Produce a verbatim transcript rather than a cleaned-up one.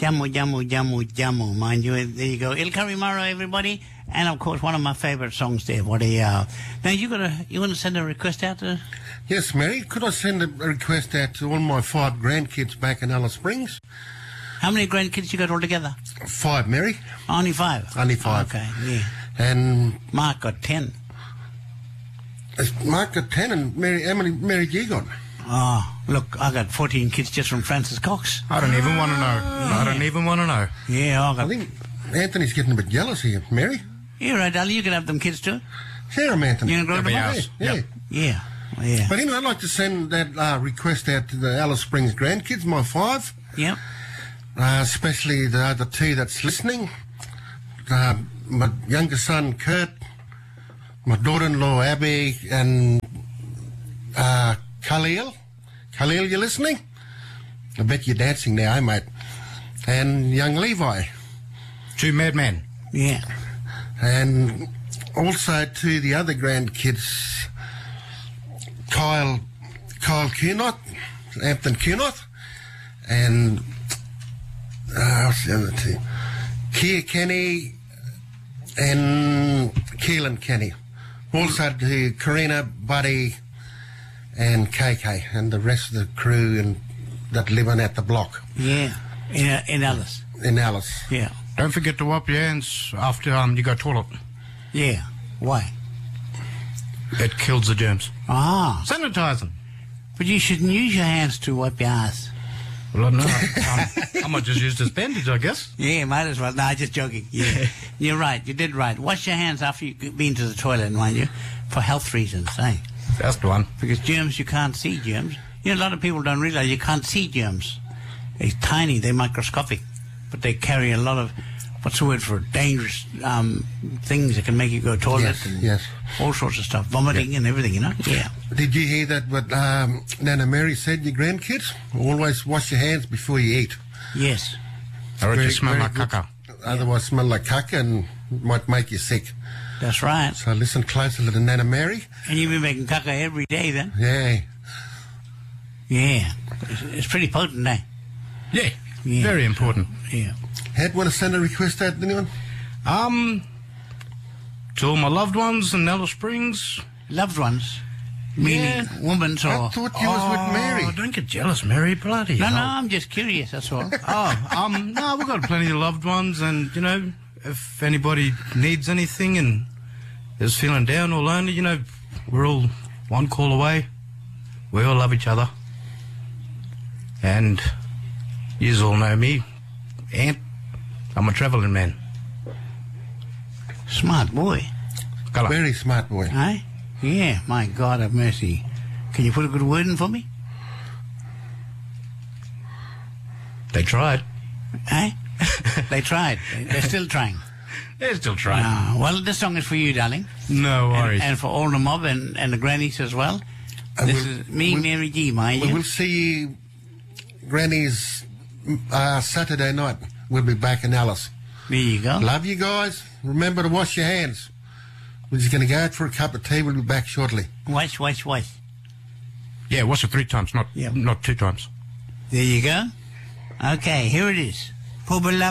Jamu, jamu, jamu, jamu, mind you. There you go. Il Carimaro, everybody. And, of course, one of my favourite songs there. What a, uh... Now, you got to, you want to send a request out to... Yes, Mary. Could I send a request out to all my five grandkids back in Alice Springs? How many grandkids you got altogether? Five, Mary. Only five? Only five. Okay, yeah. And... Mark got ten. Mark got ten, and Mary, how many Mary G got? Oh, look, I got fourteen kids just from Francis Cox. I don't even want to know. Yeah. I don't even want to know. Yeah, I got... I think Anthony's getting a bit jealous here, Mary. Yeah, right, darling, you can have them kids too. Share them, Anthony. You going to grow them up? Yeah, yeah. Yeah. Yeah. But anyway, I'd like to send that uh, request out to the Alice Springs grandkids, my five. Yep. Uh, especially the other two that's listening. Uh, my younger son, Kurt, my daughter-in-law, Abby, and uh, Khalil. Khalil, you listening? I bet you're dancing now, eh, mate? And young Levi. Two madmen. Yeah. And also to the other grandkids, Kyle, Kyle Cunott, Hampton Cunott, and uh, what's the other two? Kia Kenny and Keelan Kenny. Also to Karina, Buddy, and K K, and the rest of the crew and that living at the block. Yeah, in uh, in Alice. In Alice. Yeah. Don't forget to wipe your hands after um you go toilet. Yeah. Why? It kills the germs. Ah. Sanitize them. But you shouldn't use your hands to wipe your ass. Well, I don't know. um, I might just use this bandage, I guess. Yeah, might as well. No, just joking. Yeah. You're right. You did right. Wash your hands after you've been to the toilet, mind you, for health reasons, eh? That's the one. Because germs, you can't see germs. You know, a lot of people don't realize you can't see germs. They're tiny, they're microscopic, but they carry a lot of, what's the word for it? Dangerous um, things that can make you go to the toilet Yes, and yes. all sorts of stuff, vomiting Yeah. and everything, you know? Yeah. Did you hear that what um, Nana Mary said, your grandkids? Always wash your hands before you eat. Yes. Or it Very- just smell very like good. caca. Otherwise smell like caca and might make you sick. That's right. So listen closely to Nana Mary. And you've been making caca every day then? Yeah. Yeah. It's, it's pretty potent, eh? Yeah. Yeah. Very important. Yeah. Had want to send a request out to anyone? Um, to all my loved ones in Alice Springs. Loved ones? Meaning Yeah. women's or... I thought you was with Mary. Oh, don't get jealous, Mary. Bloody No, hell. no, I'm just curious, that's all. Oh, um, no, we've got plenty of loved ones, and, you know, if anybody needs anything and is feeling down or lonely, you know, we're all one call away. We all love each other. And yous all know me, Ant. I'm a travelling man. Smart boy. Colour. Very smart boy. Eh? Yeah, my God have mercy. Can you put a good word in for me? They tried. Eh? They tried. They- They're still trying. They're still trying. Ah, well, this song is for you, darling. No worries. And, and for all the mob and, and the grannies as well. And This we'll- is me, we'll- Mary G, mind We you. will see you, Granny's uh, Saturday night. We'll be back in Alice. There you go. Love you guys. Remember to wash your hands. We're just going to go out for a cup of tea. We'll be back shortly. Wash, wash, wash. Yeah, wash it three times, not Yeah. not two times. There you go. Okay, here it is. Pubala